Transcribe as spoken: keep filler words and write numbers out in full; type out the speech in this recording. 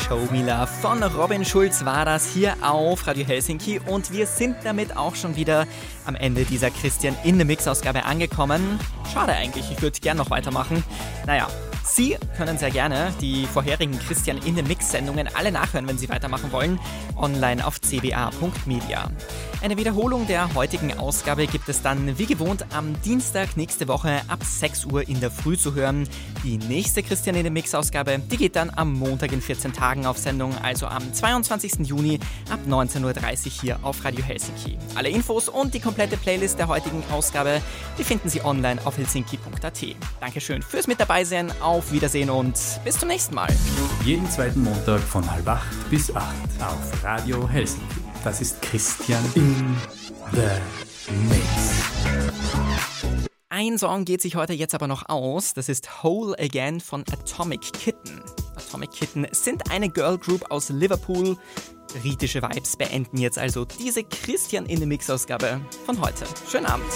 Show Me Love von Robin Schulz war das hier auf Radio Helsinki und wir sind damit auch schon wieder am Ende dieser Christian in the Mix Ausgabe angekommen. Schade eigentlich, ich würde gern noch weitermachen. Naja, Sie können sehr gerne die vorherigen Christian in the Mix Sendungen alle nachhören, wenn Sie weitermachen wollen, online auf c b a punkt media. Eine Wiederholung der heutigen Ausgabe gibt es dann wie gewohnt am Dienstag nächste Woche ab sechs Uhr in der Früh zu hören. Die nächste Christian in the Mix Ausgabe, die geht dann am Montag in vierzehn Tagen auf Sendung, also am zweiundzwanzigsten Juni ab neunzehn Uhr dreißig hier auf Radio Helsinki. Alle Infos und die komplette Playlist der heutigen Ausgabe, die finden Sie online auf helsinki punkt a t. Dankeschön fürs mit dabei sein, auf Wiedersehen und bis zum nächsten Mal. Jeden zweiten Montag von halb acht bis acht auf Radio Helsinki. Das ist Christian in the Mix. Ein Song geht sich heute jetzt aber noch aus. Das ist Whole Again von Atomic Kitten. Atomic Kitten sind eine Girlgroup aus Liverpool. Britische Vibes beenden jetzt also diese Christian in the Mix Ausgabe von heute. Schönen Abend.